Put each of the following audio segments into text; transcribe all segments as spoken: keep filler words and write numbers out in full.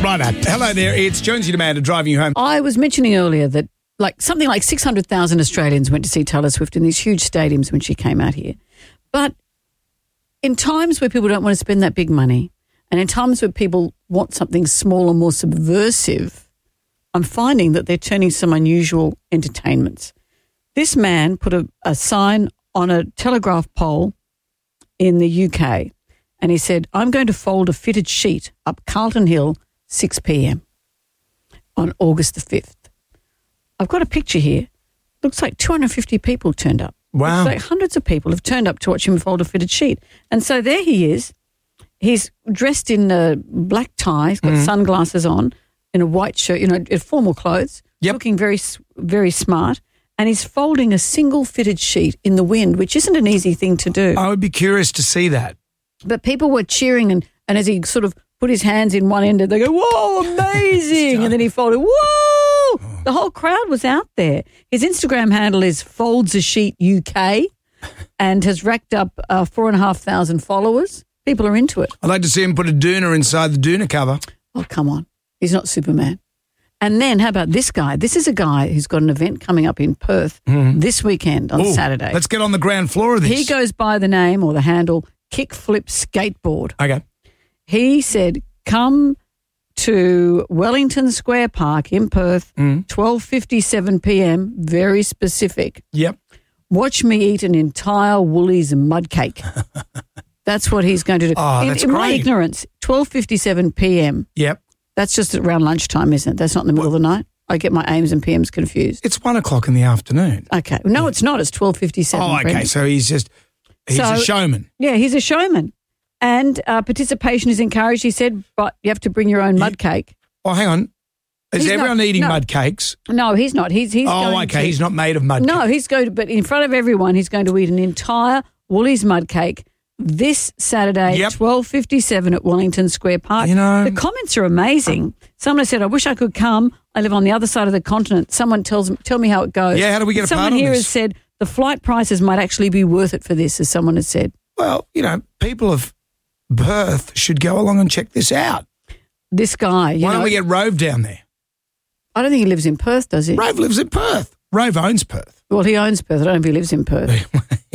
Righto. Hello there. It's Jonesy and Amanda driving you home. I was mentioning earlier that like something like six hundred thousand Australians went to see Taylor Swift in these huge stadiums when she came out here. But in times where people don't want to spend that big money and in times where people want something smaller, more subversive, I'm finding that they're turning some unusual entertainments. This man put a, a sign on a telegraph pole in the U K and he said, I'm going to fold a fitted sheet up Carlton Hill, six p.m. on August the fifth. I've got a picture here. Looks like two hundred fifty people turned up. Wow. Looks like hundreds of people have turned up to watch him fold a fitted sheet. And so there he is. He's dressed in a black tie. He's got mm-hmm. sunglasses on, in a white shirt, you know, in formal clothes, yep. looking very, very smart. And he's folding a single fitted sheet in the wind, which isn't an easy thing to do. I would be curious to see that. But people were cheering, and, and as he sort of put his hands in one end, they go, whoa, amazing. And then he folded, whoa. The whole crowd was out there. His Instagram handle is Folds a Sheet U K and has racked up uh, four and a half thousand followers. People are into it. I'd like to see him put a doona inside the doona cover. Oh, come on. He's not Superman. And then how about this guy? This is a guy who's got an event coming up in Perth mm. this weekend on Ooh, Saturday. Let's get on the ground floor of this. He goes by the name or the handle Kickflip Skateboard. Okay. He said, come to Wellington Square Park in Perth, mm. twelve fifty-seven p.m., very specific. Yep. Watch me eat an entire Woolies mud cake. That's what he's going to do. Oh, in, that's in great. my ignorance, twelve fifty-seven p.m. Yep. That's just around lunchtime, isn't it? That's not in the middle well, of the night. I get my A Ms and P Ms confused. It's one o'clock in the afternoon. Okay. No, yeah. It's not. It's twelve fifty-seven. Oh, okay. Brendan. So he's just, he's so, a showman. Yeah, he's a showman. And uh, participation is encouraged, he said, but you have to bring your own mud cake. Oh, hang on. Is he's everyone not, eating no. mud cakes? No, he's not. He's he's Oh, going okay. to, he's not made of mud No, cake. he's going to, but in front of everyone, he's going to eat an entire Woolies mud cake this Saturday, yep. twelve fifty-seven at Wellington Square Park. You know, the comments are amazing. Someone said, I wish I could come. I live on the other side of the continent. Someone tells me, tell me how it goes. Yeah, how do we get a Someone part here on has this? said the flight prices might actually be worth it for this, as someone has said. Well, you know, people of Perth should go along and check this out. This guy, you Why know, don't we get Rove down there? I don't think he lives in Perth, does he? Rove lives in Perth. Rove owns Perth. Well, he owns Perth. I don't know if he lives in Perth.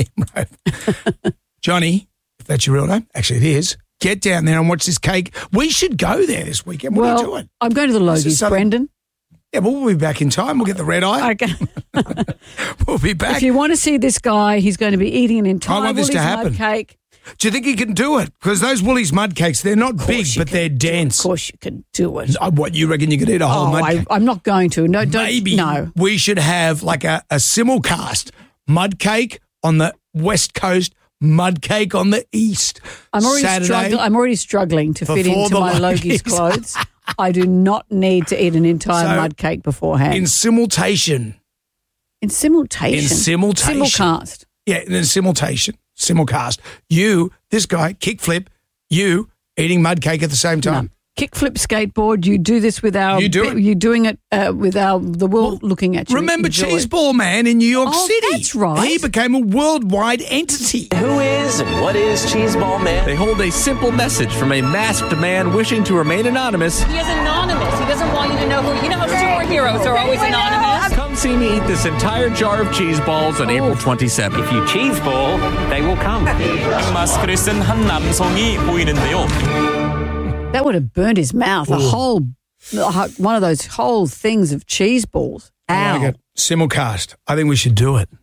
Johnny, if that's your real name, actually it is, get down there and watch this cake. We should go there this weekend. What well, are you doing? I'm going to the Logies, Brendan. Yeah, but we'll be back in time. We'll get the red eye. Okay. We'll be back. If you want to see this guy, he's going to be eating an entire I want this Woolies to happen. mud cake. Do you think he can do it? Because those Woolies mud cakes, they're not big, but they're dense. Of course you can do it. Uh, What, you reckon you could eat a whole oh, mud I, cake? I'm not going to. No, don't. Maybe no. we should have like a, a simulcast mud cake on the West Coast, mud cake on the East. I'm already Saturday, struggling. I'm already struggling to fit before into the my Logies. Logies clothes. I do not need to eat an entire So, mud cake beforehand. In simultation. In simultation. In simultation. Simulcast. Yeah, in simultation. Simulcast. You, this guy, kickflip, you eating mud cake at the same time. No. Kickflip skateboard. You do this with our. You do it. You're doing it uh, with our the world well, looking at you. Remember Enjoy. Cheeseball Man in New York Oh, City? that's right. He became a worldwide entity. Who is and what is Cheeseball Man? They hold a simple message from a masked man wishing to remain anonymous. He is anonymous. He doesn't want you to know who. You know how superheroes are always anonymous. Come see me eat this entire jar of cheese balls on oh. April twenty-seventh. If you cheeseball, they will come. 마스크를 쓴 한 남성이 보이는데요. That would have burned his mouth. A Ooh. whole, one of those whole things of cheese balls. Ow. I like it. Simulcast. I think we should do it.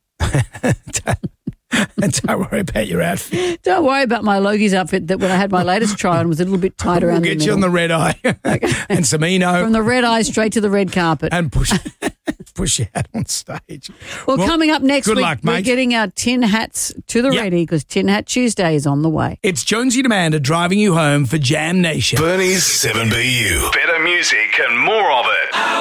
And don't worry about your outfit. Don't worry about my Logies outfit that when I had my latest try on was a little bit tight around We'll the get you on middle. the red eye and some Eno. From the red eye straight to the red carpet. And push push you out on stage. Well, well coming up next good week, luck, we're mate. getting our tin hats to the Yep. ready because Tin Hat Tuesday is on the way. It's Jonesy and Amanda driving you home for Jam Nation. Bernie's seven B U. Better music and more of it.